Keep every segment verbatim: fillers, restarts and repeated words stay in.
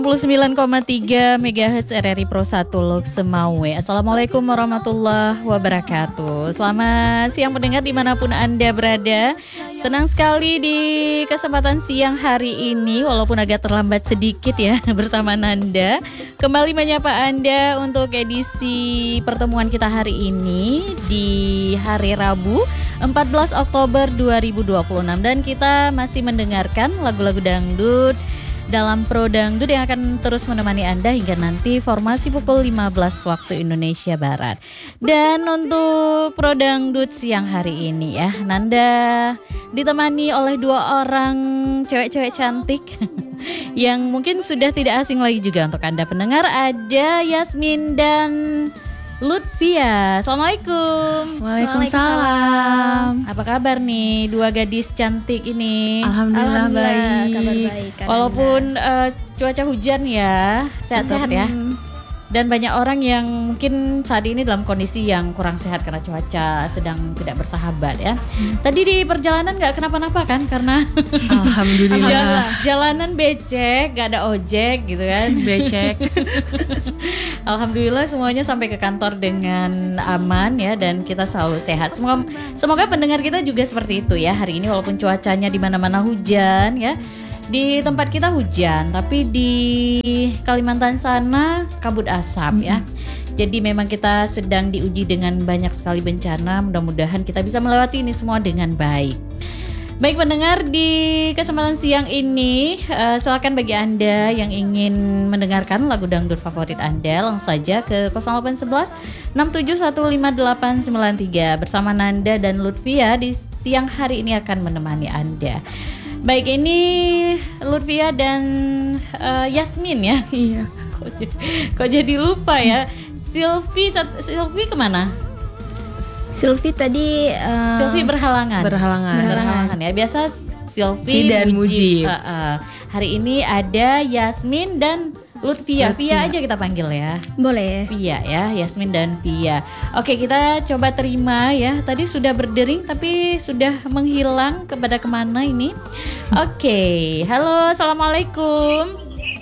enam puluh sembilan koma tiga megahertz R R I Pro satu Lok Semawe. Assalamualaikum warahmatullahi wabarakatuh. Selamat siang pendengar dimanapun Anda berada. Senang sekali di kesempatan siang hari ini, walaupun agak terlambat sedikit ya, bersama Nanda kembali menyapa Anda untuk edisi pertemuan kita hari ini di hari Rabu empat belas Oktober dua ribu dua puluh enam. Dan kita masih mendengarkan lagu-lagu dangdut dalam Pro Dangdut yang akan terus menemani Anda hingga nanti formasi pukul lima belas waktu Indonesia Barat. Dan untuk Pro Dangdut siang hari ini ya, Nanda ditemani oleh dua orang cewek-cewek cantik yang mungkin sudah tidak asing lagi juga untuk Anda pendengar. Ada Yasmin dan Lutfia. Assalamualaikum. Waalaikumsalam. Apa kabar nih dua gadis cantik ini? Alhamdulillah, Alhamdulillah baik. Kabar baik. Walaupun uh, cuaca hujan ya, sehat-sehat ya. Dan banyak orang yang mungkin saat ini dalam kondisi yang kurang sehat karena cuaca sedang tidak bersahabat ya. Hmm. Tadi di perjalanan nggak kenapa-napa kan? Karena Alhamdulillah. Jala, jalanan becek, nggak ada ojek gitu kan? Becek. Alhamdulillah semuanya sampai ke kantor dengan aman ya, dan kita selalu sehat. Semoga semoga pendengar kita juga seperti itu ya hari ini, walaupun cuacanya di mana-mana hujan ya. Di tempat kita hujan, tapi di Kalimantan sana kabut asap ya. Jadi memang kita sedang diuji dengan banyak sekali bencana. Mudah-mudahan kita bisa melewati ini semua dengan baik. Baik pendengar, di kesempatan siang ini uh, silakan bagi Anda yang ingin mendengarkan lagu dangdut favorit Anda, langsung saja ke nol delapan satu satu enam tujuh satu lima delapan sembilan tiga. Bersama Nanda dan Lutfia di siang hari ini akan menemani Anda. Baik, ini Lutfia dan uh, Yasmin ya. Iya. Kok jadi lupa ya? Silvi, Silvi kemana? Silvi tadi uh, Silvi berhalangan. Berhalangan. Berhalangan ya. Biasa Silvi dan Mujib. Mujib. Uh, uh. Hari ini ada Yasmin dan Lutfia. Via aja kita panggil ya. boleh. Via ya, Yasmin dan Via. Oke, kita coba terima ya. Tadi sudah berdering tapi sudah menghilang kepada kemana ini. Oke, halo, assalamualaikum.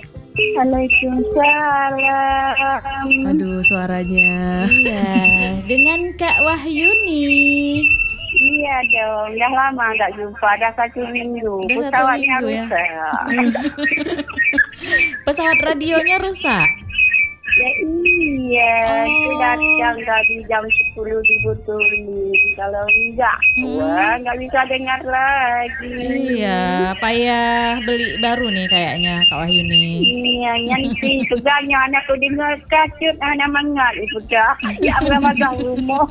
Waalaikumsalam. Aduh, suaranya. Iya, dengan Kak Wahyuni. Iya dong, udah lama gak jumpa, ada satu minggu. Udah satu Pesawatnya minggu ya. rusak. Pesawat radionya rusak. Ya iya, Oh. itu datang tadi jam sepuluh dibetulin. Kalau enggak, Hmm. wah nggak bisa dengar lagi. Iya, payah beli baru nih kayaknya Kak Wahyuni. Iya, nanti pegangnya anakku dengar kacut, anak mangat itu dah. Ya Ramadan rumah.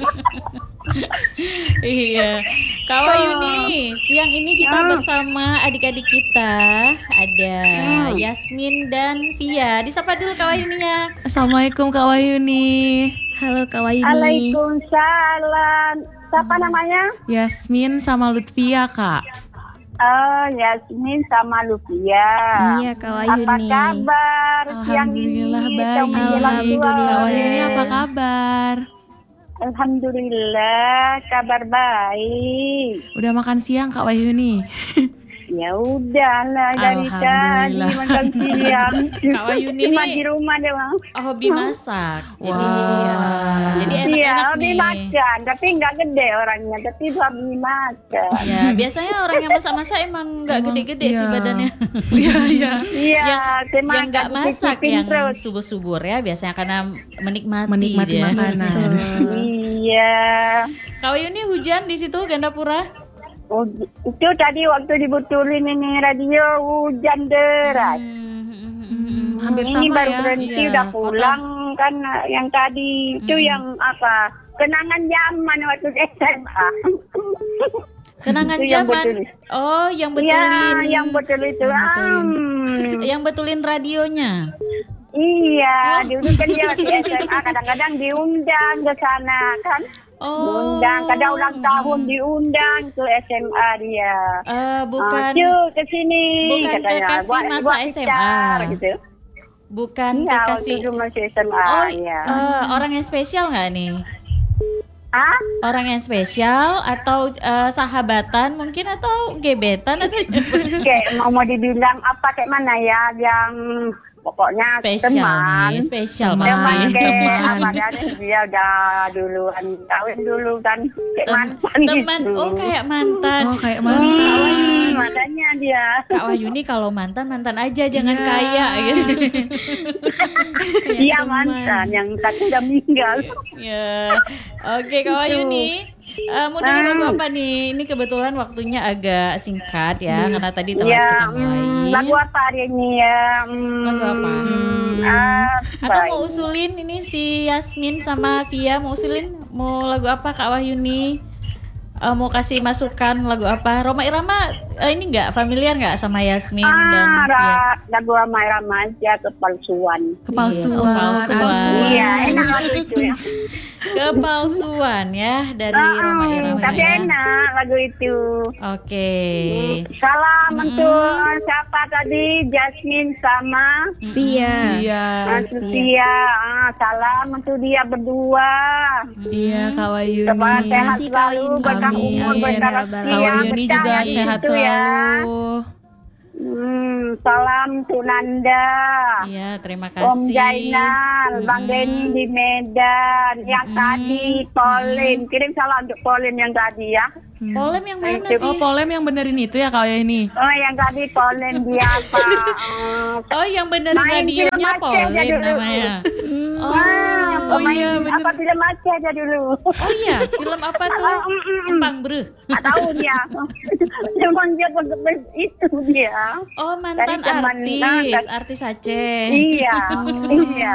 Iya, Kak Wahyuni, siang ini kita Ah. bersama adik-adik kita. Ada Hmm. Yasmin dan Via. Disapa dulu Kak Wahyuninya. Assalamualaikum Kak Wahyuni. Halo Kak Wayuni. Waalaikumsalam. Siapa namanya? Yasmin sama Lutfia, Kak. Oh, Yasmin sama Lutfia. Iya Kak Apa Wayuni. kabar siang ini? Alhamdulillah baik. Tahun menjelang Alhamdulillah. Kak sore. Wahyuni apa kabar? Alhamdulillah, kabar baik. Udah makan siang Kak Wahyuni? Ya udahlah dari tadi Alhamdulillah. makan siang. Kak Wahyuni Cuma ini di rumah doang. hobi masak. Jadi Wah. uh, jadi Iya, enak-enak hobi nih. makan, tapi nggak gede orangnya, tapi hobi makan. Ya, biasanya orang yang masak-masak emang nggak Emang, gede-gede sih iya. badannya. Iya, iya. Iya, yang semangat nggak masak, dicicipin yang terus. subur-subur ya, biasanya karena menikmati, Menikmati dia. makanan. Iya. Kak Wahyuni, hujan di situ Gandapura? Oh, itu tadi waktu dibetulin ini radio hujan deras. Hmm, hmm, hmm, hmm. Hmm, hampir Ini sama baru ya. berhenti Iya, udah kota- pulang kan yang tadi itu Hmm. yang apa? Kenangan zaman waktu S M A. Kenangan Itu yang zaman. betul. Oh, yang betulin. Iya, yang betul itu. Yang betulin. Hmm. Yang betulin radionya. Iya, Oh. dulu kan dia di S M A kadang-kadang diundang ke sana kan. Oh. Undang, kadang ulang tahun diundang ke S M A dia. Eh, bukan Ah, "Cuk, ke sini bukan katanya. kekasih Buat- masa buat S M A. iftar," gitu. bukan Iya, waktu kekasih. itu masih S M A. Oh, iya. eh, orang yang spesial nggak nih? Hah? Orang yang spesial atau eh, sahabatan mungkin atau gebetan atau Kayak mau mau dibilang apa kayak mana ya, yang pokoknya Spesial teman. nih, spesial Teman. Teman pasti. ke Teman. apa dari dia udah duluan kawin dulu kan kayak Tem- mantan teman, gitu. oh kayak mantan. Oh kayak Hmm, mantan. makanya dia. Kak Wahyuni kalau mantan mantan aja, jangan Iya. kaya gitu. Iya mantan yang satu udah meninggal. Ya, oke Kak Wahyuni. Eh, mau denger lagu apa nih? Ini kebetulan waktunya agak singkat ya, karena tadi telat Iya, kita hmm, mulai. lagu apa hari ini ya? Hmm, Lagu apa? apa Atau mau ini? usulin ini si Yasmin sama Via mau usulin mau lagu apa Kak Wahyuni? Eh, mau kasih masukan lagu apa? Roma Irama eh, ini nggak familiar nggak sama Yasmin dan Ah, Via? ra- lagu Ramai Remaja kepalsuan. Kepalsuan. Kepalsuan. Iya, enak lagu itu ya. Kepalsuan ya dari Roma Ah, Irama tapi ya. enak lagu itu. Oke. Salam untuk siapa tadi? Jasmine sama Via. Iya. ah, Sutia. Ah, salam untuk dia berdua. Iya Kak Wahyuni. Semoga sehat Makasih, Kak selalu, Wahyuni. berkah Amin. umur, Amin, berkah ya Rabbal rezeki Kak yang Wahyuni berkah juga ya, sehat gitu ya. selalu. Hmm, salam untuk Nanda. Iya, terima Om kasih. Jainal, Bang Denny di Medan, yang tadi Polin, kirim salam untuk Polin yang tadi ya. Polem yang mana Thank you. Oh sih? Polem yang benerin itu ya Kak Wahyuni. Oh yang tadi Polin dia apa? eh, Oh, yang benerin Main film radionya Aceh aja Polem dulu. namanya. Hmm, ah, oh pemain iya, bener. apa film Aceh aja dulu. Oh iya, film apa tuh? Ah, mm, mm, mm. Empang Bro. Tak tahu dia. Cuman dia bener itu dia. Oh, mantan Dari teman- artis, nah, dari- artis Aceh. Iya, iya.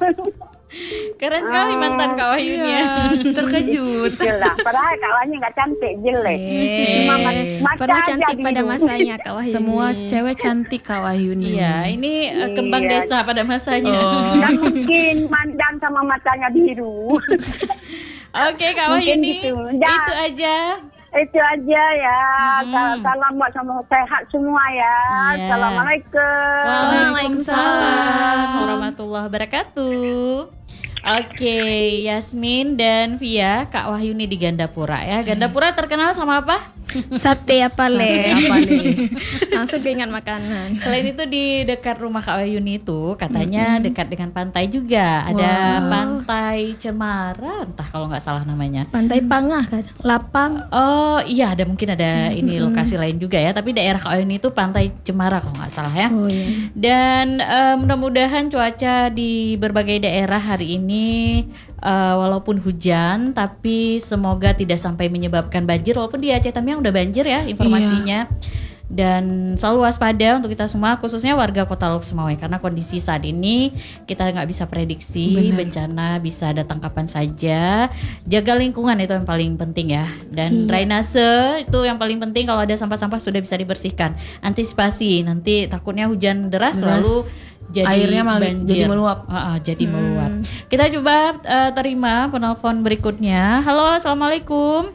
Keren sekali mantan Kak Wahyuni ya. Iya, terkejut. Jelas. Padahal kawannya nggak cantik, jelek. Cuma ma- maca pernah aja cantik pada dulu. masanya Kak Wahyuni. Semua cewek cantik Kak Wahyuni. Iya, ini eh, kembang Iya. desa pada masanya. Oh. Dan mungkin mandang sama matanya biru. Oke Kak Mungkin Wahyuni, gitu. Dah. itu aja. Itu aja ya. Hmm. Sal- Salam buat sama sehat semua ya. Iya. Assalamualaikum. Waalaikumsalam warahmatullahi wabarakatuh. Oke, Yasmin dan Via, Kak Wahyuni di Gandapura ya. Gandapura terkenal sama apa? Sate apa le? Apa nih? Langsung keingat makanan. Selain itu di dekat rumah Kak Wahyuni itu katanya dekat dengan pantai juga. Ada Wow. Pantai Cemara, entah kalau nggak salah namanya. Pantai Pangah kan, lapang. Oh iya, ada mungkin ada ini lokasi lain juga ya. Tapi daerah Kak Wahyuni itu Pantai Cemara kalau nggak salah ya. Oh iya. Dan eh, mudah-mudahan cuaca di berbagai daerah hari ini eh, walaupun hujan, tapi semoga tidak sampai menyebabkan banjir. Walaupun di Aceh Tamiang udah banjir ya informasinya. Dan selalu waspada untuk kita semua, khususnya warga Kota Lok Semawe, karena kondisi saat ini kita nggak bisa prediksi. Benar. Bencana bisa datang kapan saja. Jaga lingkungan itu yang paling penting ya. Dan drainase itu yang paling penting. Kalau ada sampah-sampah sudah bisa dibersihkan. Antisipasi nanti takutnya hujan deras, Deras. lalu jadi Airnya malah banjir. jadi meluap. Ah, ah, jadi meluap. Kita coba eh, terima penelpon berikutnya. Halo, assalamualaikum.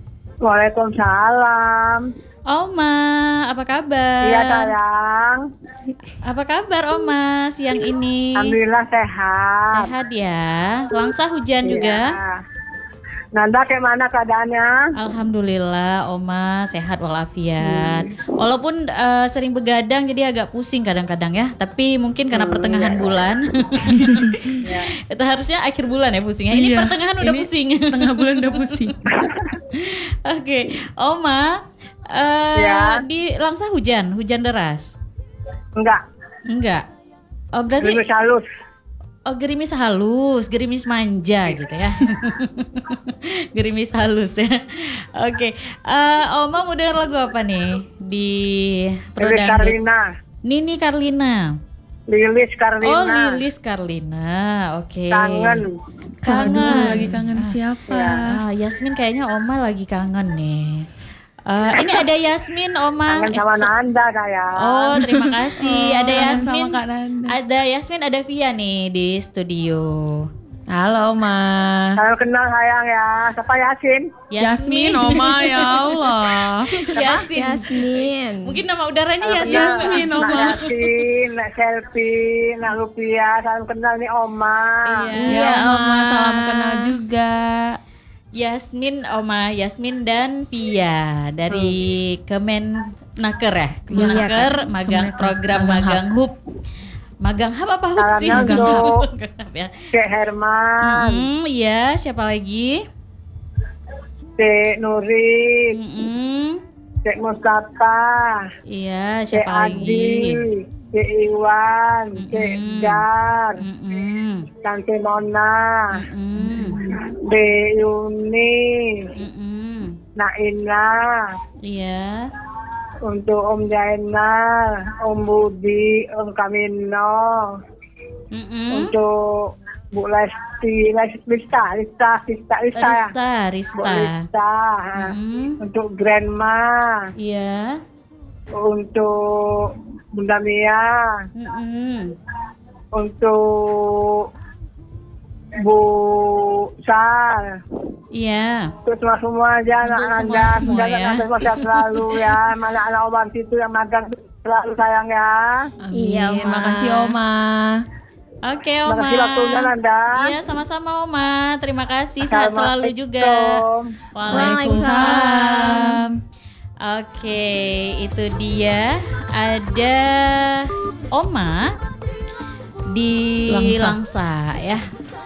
Waalaikumsalam. Oma, apa kabar? Iya sayang. Apa kabar Oma siang ini? Alhamdulillah sehat. Sehat ya. Langsa hujan Iya. juga. Nanda gimana keadaannya? Alhamdulillah Oma sehat walafiat. Walaupun eh, sering begadang jadi agak pusing kadang-kadang ya. Tapi mungkin karena pertengahan bulan. Itu harusnya akhir bulan ya pusingnya. Ini Iya. pertengahan udah Ini pusing. Tengah bulan udah pusing. Oke, Oma, eh, Ya. di Langsa hujan, hujan deras? Enggak. Enggak. Oh berarti Gerimis halus. oh gerimis halus, gerimis manja gitu ya. Gerimis halus ya. Oke, eh, Oma mau denger lagu apa nih di Lilis Prodangdut? Karlina. Nini Karlina. Lilis Karlina. Oh Lilis Karlina, oke. Kangen. Kangen. Aduh, lagi kangen siapa? Ah, Yasmin kayaknya Oma lagi kangen nih. Eh, ini ada Yasmin, Oma. Kangen Eh, sama so- Nanda saya. Oh, terima kasih. Ada kangen Yasmin. sama Kak Nanda. Ada Yasmin, ada Via nih di studio. Halo Ma. Kalau kenal sayang ya. Siapa Yasin? Yasmin Oma ya Allah. Yasin. Yasmin. Mungkin nama udaranya Kalau Yasin. kenal, Yasmin, Nak Oma. Yasin, Nak Selfie, Nak Lupia. Salam kenal nih Oma. Iya. Ya Oma, salam kenal juga. Yasmin, Oma, Yasmin dan Via dari Kemenaker ya. Kemenaker, magang Kemenaker, program magang magang H U P. Magang hub apa hub sih? Salamnya Magang untuk Magang hub ya. Cek Herman, Hmm, iya, siapa lagi? Cek Nurin, Mm-mm. Cek Mustafa, Iya, Cek siapa Adi, lagi? Cek Iwan, Cek Mm-mm. Jar, Mm-mm. Tante Mona, Mm-mm. De Yuni, Mm-mm. Naina, Iya. untuk Om Jainal, Om Budi, Om Kamino, Mm-mm. untuk Bu Lesti, Lesti, Lista, Lista, Lista, Lista, ya. Rista, Bu Rista. Lista, ha. Mm-mm. Untuk Grandma, Iya. untuk Bunda Mia, Mm-mm. untuk Bu Sal, Iya. untuk semua semua aja Untuk anak semua anda, semua semoga ya. anda sehat selalu ya, mana anak obat itu yang magang selalu sayang ya. Amin. Iya, Oma. Makasih Oma. Oke, Terima Oma. kasih waktunya Nanda. Iya, sama-sama Oma. Terima kasih. Sehat selalu juga. Assalamualaikum. Waalaikumsalam. Oke, itu dia ada Oma di Langsa. Langsa ya.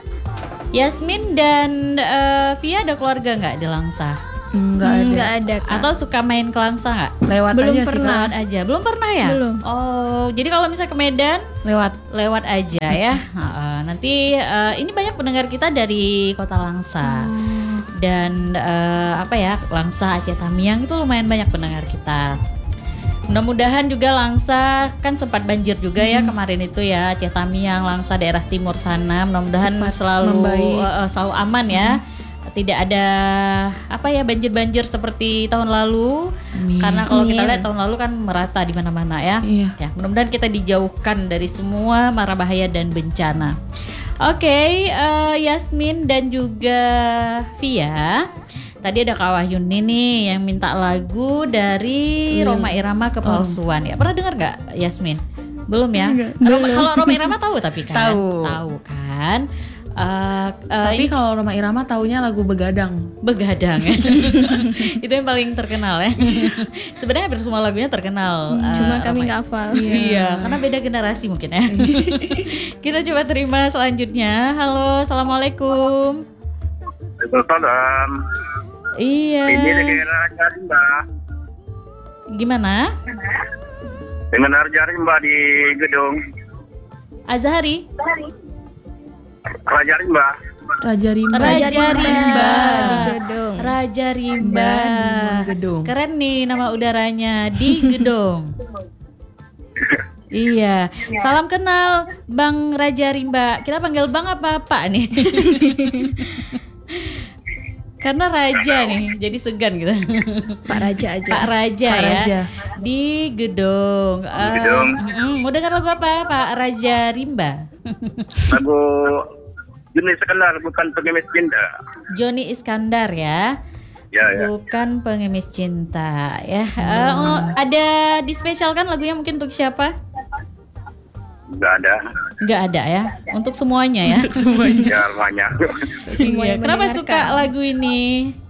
Yasmin dan eh, Via ada keluarga nggak di Langsa? Enggak ada. Enggak ada, Kak. Atau suka main ke Langsa nggak? Lewat Belum aja sih, pernah. Lewat aja, belum pernah ya? Belum. Oh, jadi kalau misalnya ke Medan Kak. Lewat. lewat aja ya. Heeh, nanti eh, ini banyak pendengar kita dari kota Langsa dan eh, apa ya, Langsa, Aceh Tamiang itu lumayan banyak pendengar kita. Mudah-mudahan juga Langsa kan sempat banjir juga ya kemarin itu ya, Aceh Tamiang, Langsa daerah timur sana. Mudah-mudahan Cepat selalu membaik. eh, eh, selalu aman ya. Tidak ada apa ya banjir-banjir seperti tahun lalu. Amin. Karena kalau kita Amin. lihat tahun lalu kan merata di mana-mana ya. Iya. Ya, mudah-mudahan kita dijauhkan dari semua mara bahaya dan bencana. Oke, eh, Yasmin dan juga Via. Tadi ada Kak Wahyuni nih yang minta lagu dari Iya. Roma Irama Kepalsuan ya. Pernah dengar nggak Yasmin? Belum ya? Enggak, Roma- belum. Kalau Roma Irama tahu tapi kan? Tahu. Tahu kan? Eh, eh, Tapi ini kalau Roma Irama taunya lagu Begadang. Begadang ya. Itu yang paling terkenal ya. Sebenarnya hampir semua lagunya terkenal. eh, Cuma Roma- kami nggak hafal. Iya, karena beda generasi mungkin ya. Kita coba terima selanjutnya. Halo, assalamualaikum. Waalaikumsalam. Iya. Ini daerah Jarimba. Gimana? Dengan Jarimba di gedung Azhari? Raja Rimba. Raja Rimba. Raja Rimba. Di gedung. Raja Rimba. Di gedung. Keren nih nama udaranya, di gedung. Iya. Salam kenal Bang Raja Rimba. Kita panggil Bang apa Pak nih? Karena Raja nih, jadi segan gitu. Pak Raja aja. Pak Raja Pak ya. Raja. Di gedung. Eh, gedung. mm, mau dengar lagu apa Pak Raja Rimba? Lagu jenis sekenar bukan pengemis cinta. Joni Iskandar ya. Ya ya. Bukan pengemis cinta ya. Eh, oh, ada dispesialkan lagunya mungkin untuk siapa? Enggak ada. Nggak ada ya. Untuk semuanya ya. Ya banyak. Semua Iya. yang Kenapa mendengarkan. suka lagu ini?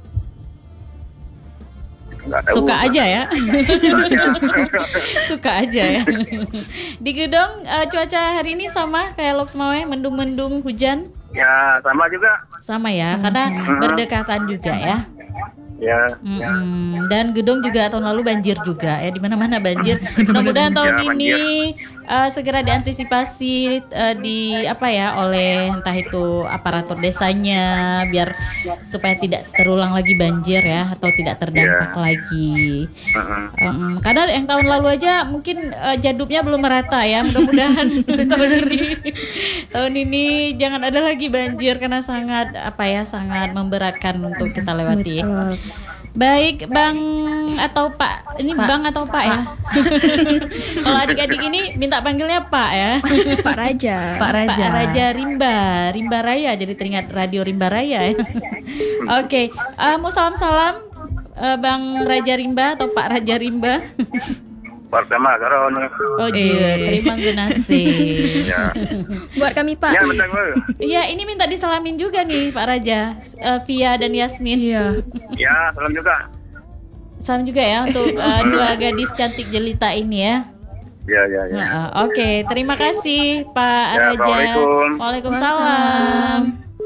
Enggak tahu. Suka aja ya. Ya. Suka aja ya. Di gedung eh, cuaca hari ini sama kayak Loksmawe, mendung-mendung, hujan. Ya sama juga. Sama ya, karena berdekatan juga ya. Ya. Mm-mm. Dan gedung juga tahun lalu banjir juga ya, di mana-mana banjir. Mudah-mudahan tahun Ya, ini eh, segera diantisipasi eh, di apa ya oleh entah itu aparatur desanya biar supaya tidak terulang lagi banjir ya atau tidak terdampak Ya. lagi. Heeh. Um, karena yang tahun lalu aja mungkin eh, jadupnya belum merata ya. Mudah-mudahan tahun ini tahun ini jangan ada lagi banjir karena sangat apa ya sangat memberatkan untuk kita lewati. Betul. Baik, Bang atau Pak. Ini Pak. Bang atau Pak ya? Kalau adik-adik ini minta panggilnya Pak ya. Pak Raja. Pak Raja. Pak Raja Rimba, Rimba Raya. Jadi teringat radio Rimba Raya ya. Oke, eh, mau salam-salam eh, Bang Raja Rimba atau Pak Raja Rimba. Pertama karon. Oh, Eh. je, terima kasih. Ya. Buat kami, Pak. Ya betul. Bu. Iya, ini minta disalamin juga nih Pak Raja, eh, Via dan Yasmin. Iya. Ya, salam juga. Salam juga ya untuk eh, dua gadis cantik jelita ini ya. Ya, ya, ya. Heeh, Oke, terima kasih Pak Ya, Raja. Assalamualaikum. Waalaikumsalam.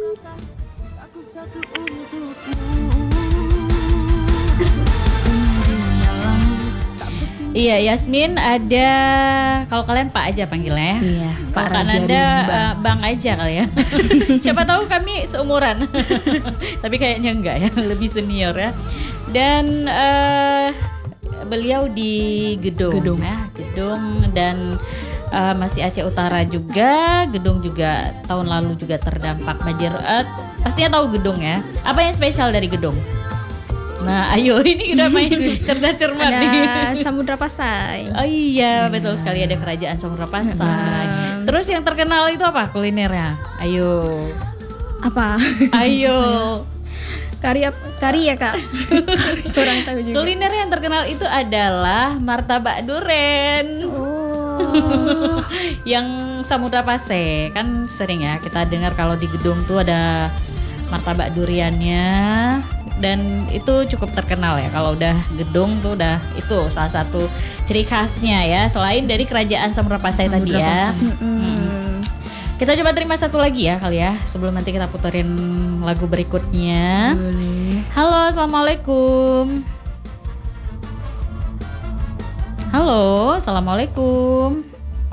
Iya, Yasmin ada, kalau kalian Pak aja panggilnya. Iya, Pak Kalau Kak Raja Nanda Rimba. eh, Bang aja kali ya. Siapa tahu kami seumuran. Tapi kayaknya enggak ya, lebih senior ya. Dan eh, beliau di gedung, Gedung. ya, gedung dan eh, masih Aceh Utara juga. Gedung juga tahun lalu juga terdampak banjir. Eh, pastinya tahu gedung ya. Apa yang spesial dari gedung? Nah, ayo ini udah main cerdas cermat nih. Ada Samudra Pasai. Oh iya, betul sekali ada kerajaan Samudra Pasai. Terus yang terkenal itu apa kulinernya? Ayo, Apa? ayo. Kari ap- kari ya kak? Kurang tahu juga. Kuliner yang terkenal itu adalah martabak duren. Oh. Yang Samudra Pasai kan sering ya kita dengar kalau di gedung tuh ada martabak duriannya dan itu cukup terkenal ya kalau udah gedung tuh udah itu salah satu ciri khasnya ya selain dari kerajaan Samudra Pasai tadi ya. Mm-mm. Kita coba terima satu lagi ya kali ya sebelum nanti kita puterin lagu berikutnya. Boleh. Halo, assalamualaikum. Halo, assalamualaikum.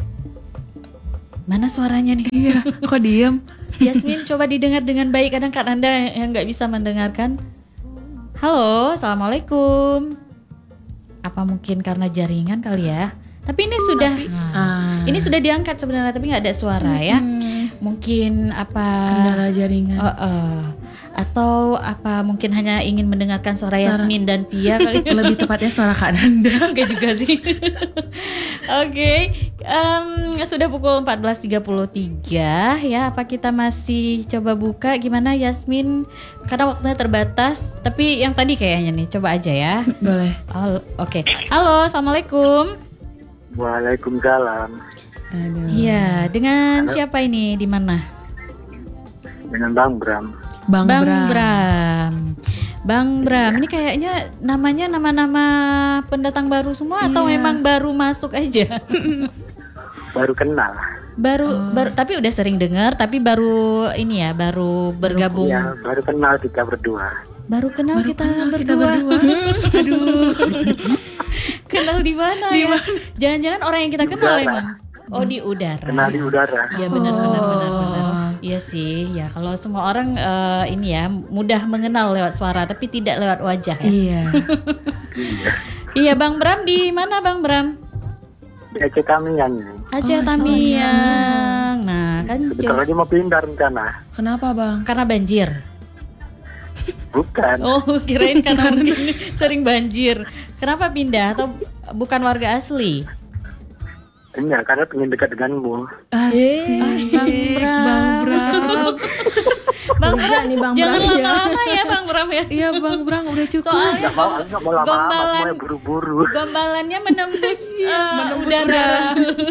Mana suaranya nih? Iya, kok diem? Yasmin, coba didengar dengan baik. Kadang Kak Nanda yang nggak bisa mendengarkan. Halo, assalamualaikum. Apa mungkin karena jaringan kali ya? Tapi ini sudah, Nah, Ah, ini sudah diangkat sebenarnya, tapi nggak ada suara ya. Hmm. Mungkin apa? kendala jaringan. Oh, oh. Atau apa mungkin hanya ingin mendengarkan suara Suara- Yasmin dan Pia kali. Lebih tepatnya suara Kak Nanda. Enggak juga sih. Oke, em, sudah pukul empat belas tiga puluh tiga ya. Apa kita masih coba buka gimana Yasmin? Karena waktunya terbatas. Tapi yang tadi kayaknya nih, coba aja ya. Boleh. Oh, Oke, halo, assalamualaikum. Waalaikumsalam. Aduh. Iya, dengan siapa ini? Di mana? Dengan Bang Bram. Bang, Bang Bram. Bram. Bang Bram, ini kayaknya namanya nama-nama pendatang baru semua atau Iya. memang baru masuk aja? Baru kenal. Baru, Oh. baru tapi udah sering dengar, tapi baru ini ya, baru bergabung. Ya, baru kenal kita berdua. Baru kenal Baru kita kenal kita berdua. berdua. Aduh. Kenal di mana Di ya? Jangan-jangan orang yang kita Di kenal udara. emang. Oh, di udara. Kenal di udara. Iya benar benar benar Oh. benar. Iya sih, ya kalau semua orang eh, ini ya mudah mengenal lewat suara tapi tidak lewat wajah ya. Iya. Iya. Iya, Bang Bram di mana Bang Bram? Di Aceh Tamiang ini. Aceh Oh, Tamiang. Nah, kan Sebentar jauh- lagi mau pindah rencana. Kenapa Bang? karena banjir. Bukan. Oh, kirain karena mungkin sering banjir. Kenapa pindah atau bukan warga asli? Iya, karena pengen dekat denganmu. Asik. Bang Bram. Bang Bram. Bang Bisa Bram, nih, Bang jangan Bram, ya. lama-lama ya Bang Bram ya. Iya Bang Bram udah cukup. Soalnya Gak mau, gak mau lama-lama, Gombalan. mau buru-buru. gombalannya menembus, eh, menembus udara. udara.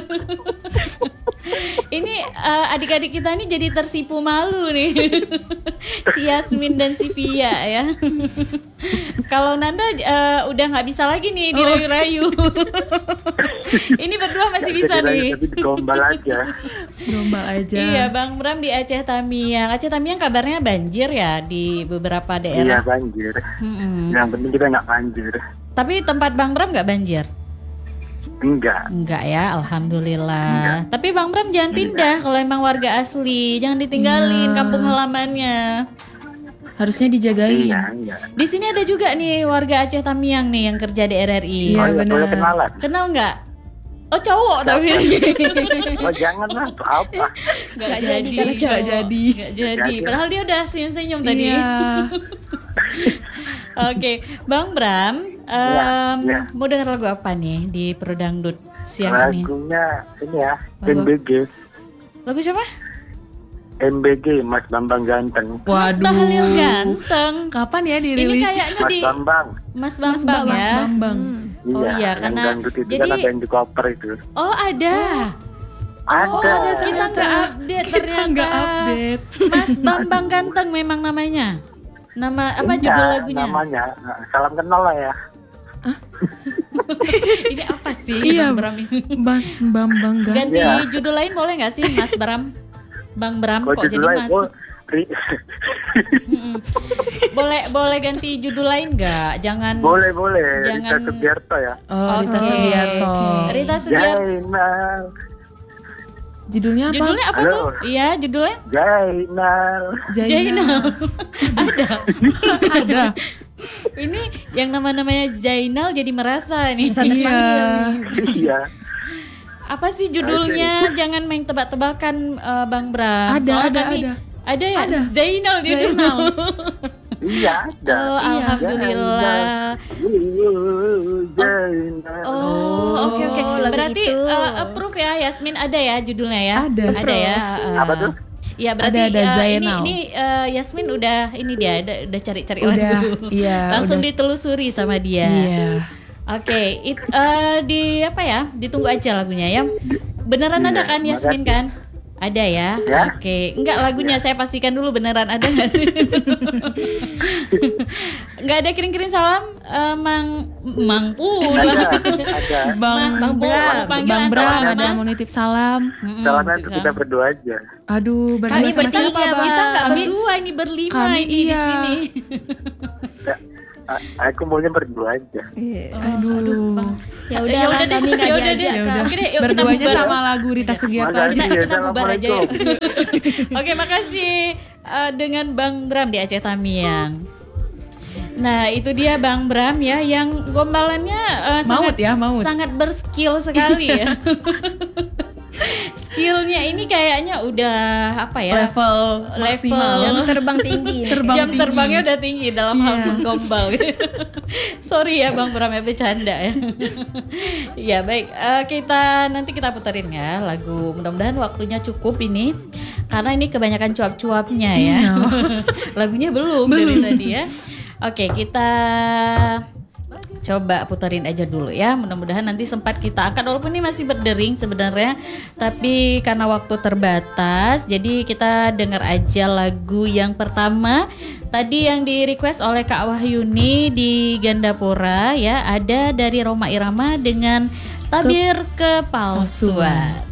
Ini eh, adik-adik kita ini jadi tersipu malu nih. Si Yasmin dan si Pia ya. Kalau Nanda eh, udah nggak bisa lagi nih dirayu-rayu. Ini berdua masih bisa Jadi, nih. Tapi digombal aja. Gombal aja. Iya, Bang Bram di Aceh Tamiang. Aceh Tamiang kabarnya banjir ya di beberapa Iya, daerah. banjir. Mm-mm. Yang penting kita nggak banjir. Tapi tempat Bang Bram nggak banjir? Enggak. Enggak ya, alhamdulillah. Tapi Bang Bram jangan pindah kalau emang warga asli, jangan ditinggalin Iya. kampung halamannya. Harusnya dijagain. Iya, enggak. Di sini ada juga nih warga Aceh Tamiang nih yang kerja di R R I. Iya, Oh, iya, benar. boleh kenalan. Kenal nggak? Oh cowok tapi Oh, jangan lah, untuk apa? nggak Nggak jadi, jadi kalau cowok. Nggak jadi. Nggak jadi. jadi. Padahal dia udah senyum-senyum tadi. Iya. Oke, Bang Bram, em, iya. mau dengar lagu apa nih di Prodangdut siang ini? Lagunya ini ya, Lagu- M B G. Lagu siapa? M B G, Mas Bambang Ganteng. Mas Waduh. Bahlil Ganteng. Kapan ya Ini dirilis? kayaknya Mas di Bambang. Mas Bambang Mas ya. Bambang. Oh iya, yang karena- dangdut itu jadi- kan ada yang di koper itu. Oh ada. Oh Ada. ada, kita nggak update ternyata. Nggak update. Mas Bambang Ganteng memang namanya. Nama apa Iya, judul lagunya? Namanya, nah, salam kenal lah ya. Ini apa sih Iya. Bang Bram ini? Mas Bambang Gan. Ganti Iya. judul lain boleh nggak sih Mas Bram? Bang Bram Kalau kok jadi judul lain, masuk? oh, ri- Mm-mm. Boleh boleh ganti judul lain nggak? Jangan boleh boleh. Jangan- Rita Sugiarto ya. Oh, Rita Oke. Sugiarto. Rita Sugiarto. Jainal, Judulnya apa? Judulnya apa Halo. tuh? Iya, judulnya Jainal. Jainal. Ada. Ada. Ini yang nama-namanya Jainal jadi merasa nih. Merasa terpanggil. Iya. Apa sih judulnya? Jangan main tebak-tebakan eh, Bang Bram. Ada, Soalnya ada, kami- ada. Ada ya? Ada. Zainal judulnya. Zainal. Iya ada. Oh, Iya. alhamdulillah. Jainal. Oh, oke oke. Oh, lagu Berarti itu. eh, approve ya Yasmin, ada ya judulnya ya? Ada. Ada ya. eh. Apa tuh? Ya berarti Ada, ada eh, ini Zainal. ini eh, Yasmin udah ini dia udah, udah cari-cari Udah, lagu. iya, Langsung udah. ditelusuri sama dia. Iya. Oke, it, eh, di apa ya? Ditunggu aja lagunya ya. Beneran Iya, ada kan Yasmin makasih. kan? Ada ya? Ya. Oke, enggak lagunya saya pastikan dulu beneran ada nggak sih? Enggak ada kirim-kirim salam, eh, Mang Mang Pu. Ada, ada. Bang Bang Bang Bram, panggilan Bang Bram Bang ada Mas. mau nitip salam. Mm-mm, Salahnya gitu kita kan. berdua aja. Aduh, berdua Kami sama bertiga, siapa, Bang? Bang. Kita enggak Kami berdua ini berlima kami ini di iya. sini. Ya, a- aku maunya berdua aja. Aduh. Ya Ya udah, udah deh, kami nggak ya udah deh. diajak, Ya Kak. udah. Oke deh, yuk kita Berduanya bubar. sama lagu Rita Sugiarto Makasih. aja. Kita, Iya, kita bubar aja yuk. Assalamualaikum. Oke, makasih eh, dengan Bang Bram di Aceh Tamiang. Nah, itu dia Bang Bram ya yang gombalannya eh, Maut sangat ya, maut. sangat berskill sekali ya. Skillnya ini kayaknya udah apa ya? Level Level. maksimal. Jam terbang tinggi. nih. Terbang Jam tinggi. terbangnya udah tinggi dalam hal Iya. menggombal. Sorry ya Bang Bram ya bercanda ya. Ya baik, eh, kita nanti kita puterin ya lagu. Mudah-mudahan waktunya cukup ini karena ini kebanyakan cuap-cuapnya ya. Iya. Lagunya belum, dari tadi ya. Oke, kita coba puterin aja dulu ya. Mudah-mudahan nanti sempat kita angkat walaupun ini masih berdering sebenarnya, tapi karena waktu terbatas, jadi kita dengar aja lagu yang pertama. Tadi yang di request oleh Kak Wahyuni di Gandapura ya, ada dari Roma Irama dengan Tabir Kepalsuan.